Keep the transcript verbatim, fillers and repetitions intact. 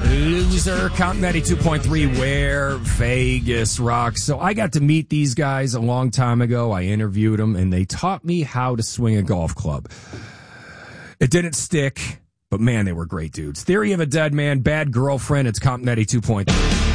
Loser, Count ninety-two point three, where Vegas rocks. So I got to meet these guys a long time ago. I interviewed them, and they taught me how to swing a golf club. It didn't stick, but man, they were great dudes. Theory of a Dead Man, Bad Girlfriend, it's Count ninety-two point three.